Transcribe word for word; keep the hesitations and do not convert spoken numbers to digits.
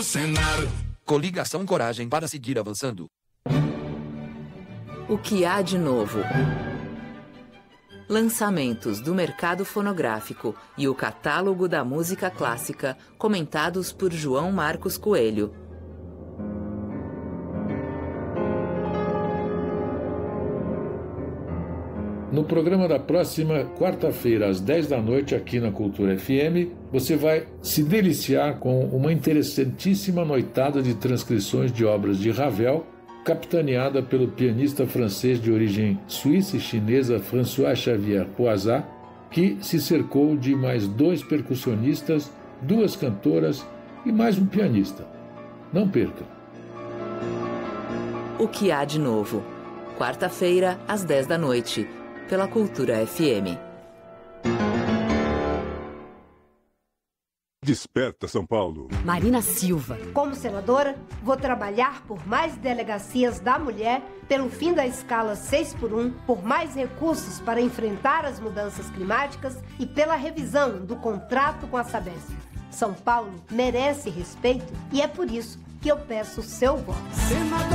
do Senar. Coligação Coragem para seguir avançando. O que há de novo? Lançamentos do mercado fonográfico e o catálogo da música clássica, comentados por João Marcos Coelho. No programa da próxima quarta-feira, às dez da noite, aqui na Cultura F M, você vai se deliciar com uma interessantíssima noitada de transcrições de obras de Ravel, capitaneada pelo pianista francês de origem suíça e chinesa François Xavier Poisat, que se cercou de mais dois percussionistas, duas cantoras e mais um pianista. Não perca! O que há de novo? Quarta-feira, às dez da noite, pela Cultura F M. Desperta São Paulo. Marina Silva. Como senadora, vou trabalhar por mais delegacias da mulher, pelo fim da escala seis por um, por mais recursos para enfrentar as mudanças climáticas e pela revisão do contrato com a Sabesp. São Paulo merece respeito e é por isso que eu peço o seu voto.